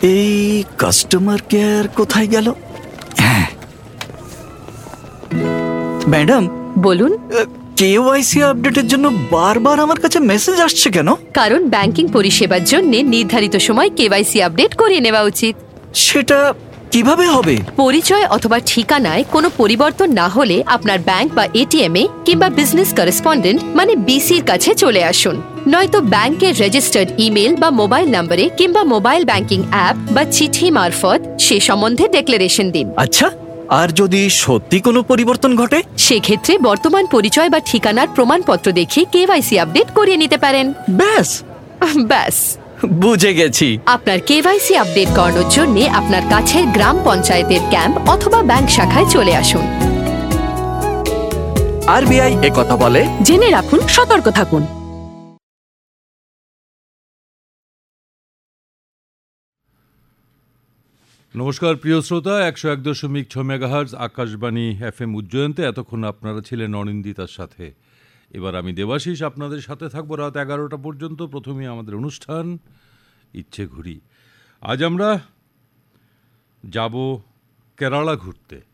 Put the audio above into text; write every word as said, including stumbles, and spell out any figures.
এই customer care কোথায় গেল? হ্যাঁ, ম্যাডাম বলুন। কেওয়াইসি আপডেটের জন্য বারবার আমার কাছে মেসেজ আসছে কেন? কারণ ব্যাংকিং পরিষেবার জন্য নির্ধারিত সময় কেওয়াইসি আপডেট করিয়ে নেওয়া উচিত। সেটা কিভাবে হবে? পরিচয় অথবা ঠিকানায় কোনো পরিবর্তন না হলে আপনার ব্যাংক বা এটিএম এ কিংবা বিজনেস করেসপন্ডেন্ট মানে বিসির কাছে চলে আসুন। নয়তো ব্যাংকের রেজিস্টার্ড ইমেল বা মোবাইল নম্বরে কিংবা মোবাইল ব্যাংকিং অ্যাপ বা চিঠি মারফত সে সম্বন্ধে ডিক্লারেশন দিন। আচ্ছা, আর যদি সত্যি কোনো পরিবর্তন ঘটে? সেক্ষেত্রে বর্তমান পরিচয় বা ঠিকানার প্রমাণপত্র দেখিয়ে কেওয়াইসি আপডেট করিয়ে নিতে পারেন। ব্যাস ব্যাস বুঝে গেছি। আপনার কেওয়াইসি আপডেট করানোর জন্য আপনার কাছের গ্রাম পঞ্চায়েতের ক্যাম্প অথবা ব্যাংক শাখায় চলে আসুন। আরবিআই এ কথা বলে, জেনে রাখুন, সতর্ক থাকুন। নমস্কার প্রিয় শ্রোতা, একশো এক দশমিক ছ মেগাহার্জ আকাশবাণী এফ এম উজ্জয়ন্তে এতক্ষণ আপনারা ছিলেন অনিন্দিতার সাথে। এবার আমি দেবাশিস আপনাদের সাথে থাকবো রাত এগারোটা পর্যন্ত। প্রথমে আমাদের অনুষ্ঠান ইচ্ছে ঘুরি। আজ আমরা যাব কেরালা ঘুরতে।